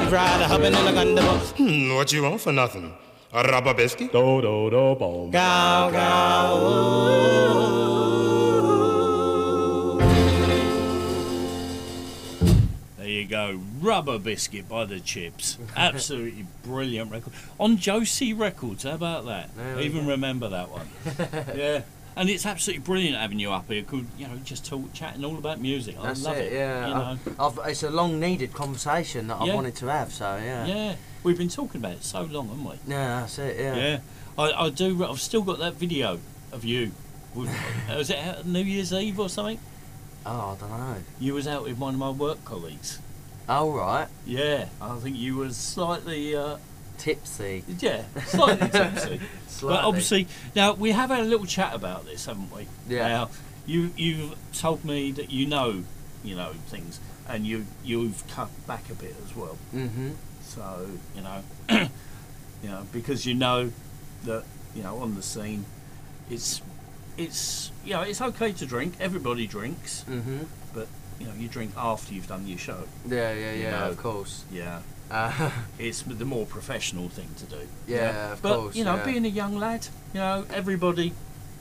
fried, hopping in the gun. What you want for nothing? A rubber biscuit? Do do do boom. Gow gow. There you go, Rubber Biscuit by the Chips. Absolutely brilliant record. On Josie Records, how about that? I even remember that one. Yeah. And it's absolutely brilliant having you up here, just chatting all about music. I love it. Yeah. It's a long-needed conversation that I wanted to have. So yeah. Yeah, we've been talking about it so long, haven't we? Yeah, that's it. Yeah. Yeah, I do. I've still got that video of you. Was it New Year's Eve or something? Oh, I don't know. You was out with one of my work colleagues. Oh right. Yeah, I think you was slightly. Tipsy. Yeah, slightly tipsy. Slightly. But obviously, now we have had a little chat about this, haven't we? Yeah. Now, you've told me that you know things, and you've cut back a bit as well. Mhm. So because you know that on the scene, it's it's okay to drink. Everybody drinks. Mhm. But you drink after you've done your show. Yeah. Of course. Yeah. It's the more professional thing to do. Yeah, of but, course. But being a young lad, everybody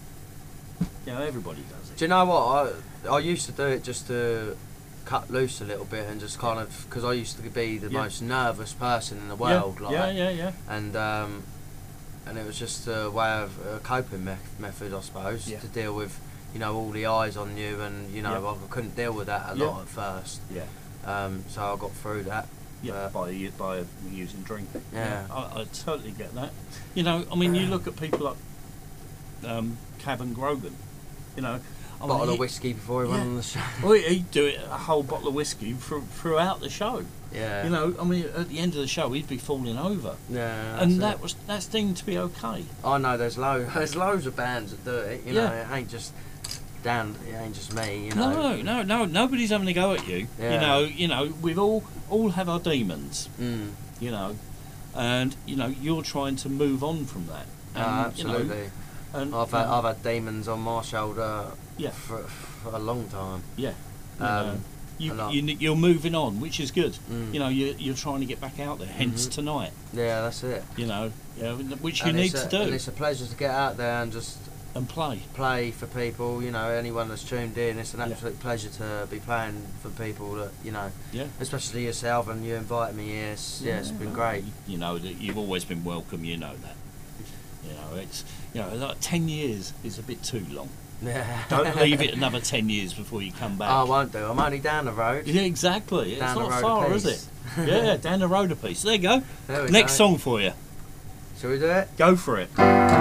does it. Do you know what? I used to do it just to cut loose a little bit and just kind of, because I used to be the most nervous person in the world. Yeah. And it was just a way of a coping method, I suppose, to deal with all the eyes on you, and I couldn't deal with that a lot at first. Yeah. So I got through that. Yeah, by using drink. Yeah. I totally get that. You look at people like Kevin Grogan. Bottle of whiskey before he went on the show. Well, he'd do it, a whole bottle of whiskey throughout the show. Yeah. At the end of the show, he'd be falling over. Yeah. And that's deemed to be okay. I know there's loads of bands that do it. It ain't just it ain't just me. No, nobody's having a go at you. Yeah. We've all have our demons. Mm. And you're trying to move on from that. And, absolutely. And I've had demons on my shoulder. Yeah. For a long time. Yeah. You're moving on, which is good. Mm. You're trying to get back out there. Hence tonight. Yeah, that's it. Which you need to do. And it's a pleasure to get out there and just play for people. Anyone that's tuned in, it's an absolute pleasure to be playing for people that especially yourself, and you invite me here. It's been great. That you've always been welcome. You know that. It's like 10 years is a bit too long. Yeah. Don't leave it another 10 years before you come back. I won't do. I'm only down the road. Yeah, exactly. It's down not far, is it? Yeah, down the road a piece. There you go. Next song for you. Shall we do it? Go for it.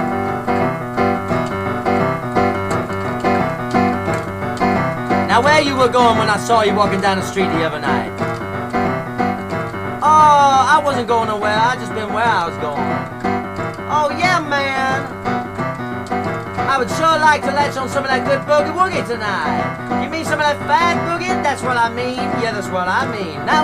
Now, where you were going when I saw you walking down the street the other night? Oh, I wasn't going nowhere. I just been where I was going. Oh yeah, man. I would sure like to latch on some of that good boogie woogie tonight. You mean some of that fat boogie? That's what I mean. Yeah, that's what I mean. Now